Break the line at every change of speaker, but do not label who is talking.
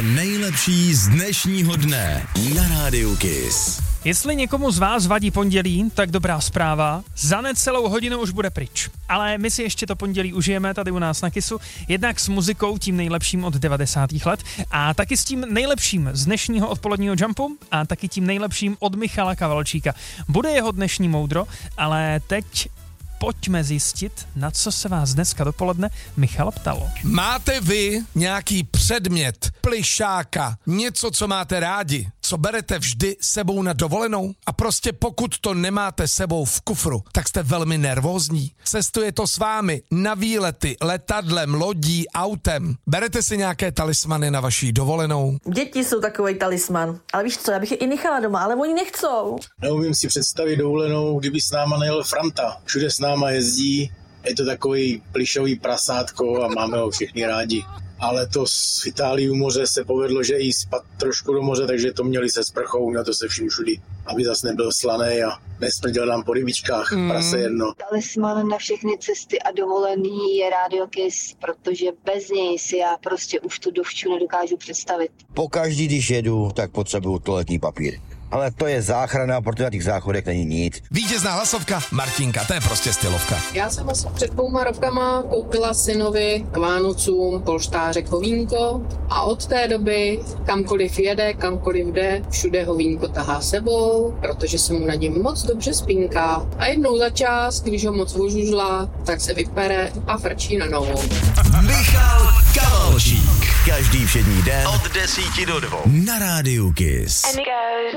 nejlepší z dnešního dne na Rádiu Kiss.
Jestli někomu z vás vadí pondělí, tak dobrá zpráva. Za necelou hodinu už bude pryč. Ale my si ještě to pondělí užijeme tady u nás na Kissu. Jednak s muzikou, tím nejlepším od 90. let. A taky s tím nejlepším z dnešního odpoledního jumpu. A taky tím nejlepším od Michala Kavalčíka. Bude jeho dnešní moudro, ale teď pojďme zjistit, na co se vás dneska dopoledne Michal ptalo.
Máte vy nějaký předmět, plišáka, něco, co máte rádi, co berete vždy sebou na dovolenou? A prostě pokud to nemáte sebou v kufru, tak jste velmi nervózní. Cestuje to s vámi na výlety, letadlem, lodí, autem. Berete si nějaké talismany na vaší dovolenou?
Děti jsou takovej talisman. Ale víš co, já bych je i nechala doma, ale oni nechcou.
Neumím si představit dovolenou, kdyby s náma nejel Franta. Všude s náma jezdí, je to takový plišový prasátko a máme ho všichni rádi. Ale to v Itálii u moře se povedlo, že i spad trošku do moře, takže to měli se sprchou, na to se všim všudy, aby zase nebyl slaný a nesmrděl nám po rybičkách, prase jedno.
Talisman na všechny cesty a dovolený je Radio Kiss, protože bez něj si já prostě už tu dovču nedokážu představit.
Pokaždý, když jedu, tak potřebuju toaletní papír. Ale to je záchrana, protože na těch záchodech není nic.
Vítězná hlasovka Martinka, to je prostě stylovka.
Já jsem asi před 2 rokama koupila synovi k Vánocům polštářek hovínko a od té doby kamkoliv jede, kamkoliv jde, všude hovínko tahá sebou, protože se mu na něm moc dobře spinká. A jednou za čas, když ho moc ožužlá, tak se vypere a frčí na novou.
Michal Kavalčík. Každý všední den od 10 do 2 na Rádiu Kiss.